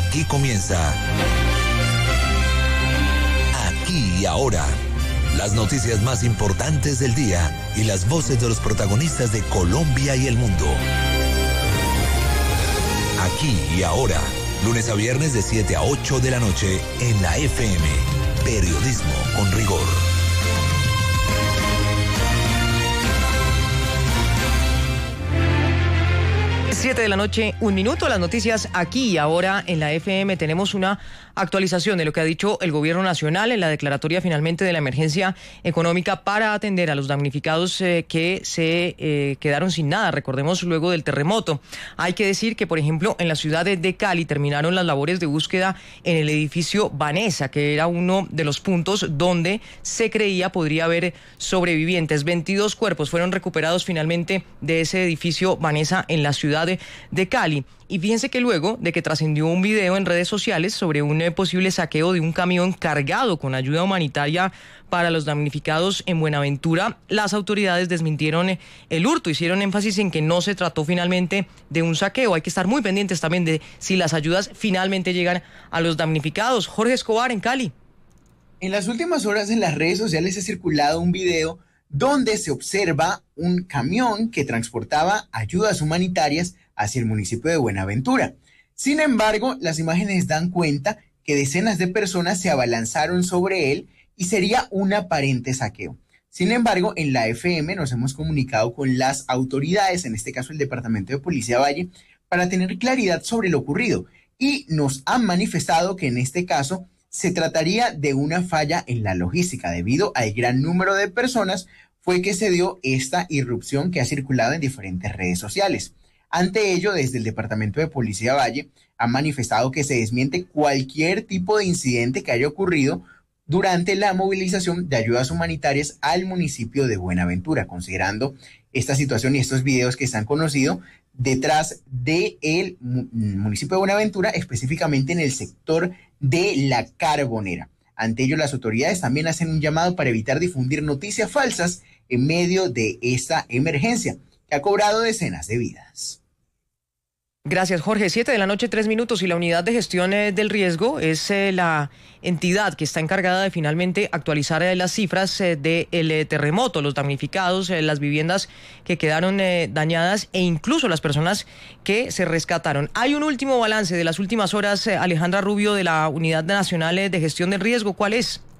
Aquí comienza Aquí y Ahora. Las noticias más importantes del día y las voces de los protagonistas de Colombia y el mundo. Aquí y Ahora, lunes a viernes de 7 a 8 de la noche en la FM. Periodismo con rigor. 7 de la noche, 1 minuto, las noticias aquí y ahora en la FM. Tenemos una actualización de lo que ha dicho el gobierno nacional en la declaratoria finalmente de la emergencia económica para atender a los damnificados que se quedaron sin nada, recordemos, luego del terremoto. Hay que decir que, por ejemplo, en la ciudad de Cali terminaron las labores de búsqueda en el edificio Vanessa, que era uno de los puntos donde se creía podría haber sobrevivientes. 22 cuerpos fueron recuperados finalmente de ese edificio Vanessa en la ciudad de Cali. Y fíjense que luego de que trascendió un video en redes sociales sobre un posible saqueo de un camión cargado con ayuda humanitaria para los damnificados en Buenaventura, las autoridades desmintieron el hurto, hicieron énfasis en que no se trató finalmente de un saqueo. Hay que estar muy pendientes también de si las ayudas finalmente llegan a los damnificados. Jorge Escobar, en Cali. En las últimas horas en las redes sociales ha circulado un video donde se observa un camión que transportaba ayudas humanitarias hacia el municipio de Buenaventura. Sin embargo, las imágenes dan cuenta que decenas de personas se abalanzaron sobre él y sería un aparente saqueo. Sin embargo, en la FM nos hemos comunicado con las autoridades, en este caso el Departamento de Policía Valle, para tener claridad sobre lo ocurrido, y nos han manifestado que en este caso se trataría de una falla en la logística. Debido al gran número de personas fue que se dio esta irrupción que ha circulado en diferentes redes sociales. Ante ello, desde el Departamento de Policía Valle han manifestado que se desmiente cualquier tipo de incidente que haya ocurrido durante la movilización de ayudas humanitarias al municipio de Buenaventura, considerando esta situación y estos videos que se han conocido detrás del municipio de Buenaventura, específicamente en el sector de La Carbonera. Ante ello, las autoridades también hacen un llamado para evitar difundir noticias falsas en medio de esta emergencia que ha cobrado decenas de vidas. Gracias, Jorge. 7 de la noche, 3 minutos, y la unidad de gestión del riesgo es la entidad que está encargada de finalmente actualizar las cifras del terremoto, los damnificados, las viviendas que quedaron dañadas e incluso las personas que se rescataron. Hay un último balance de las últimas horas, Alejandra Rubio, de la Unidad Nacional de Gestión del Riesgo. ¿Cuál es?